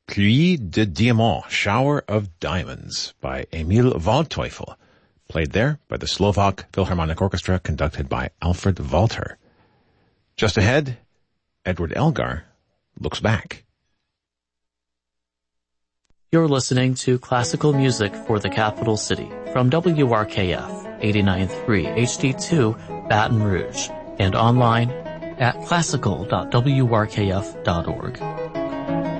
Pluie de Diamants, Shower of Diamonds by Emil Waldteufel, played there by the Slovak Philharmonic Orchestra conducted by Alfred Walter. Just ahead, Edward Elgar looks back. You're listening to Classical Music for the Capital City from WRKF 89.3 HD2 Baton Rouge and online at classical.wrkf.org.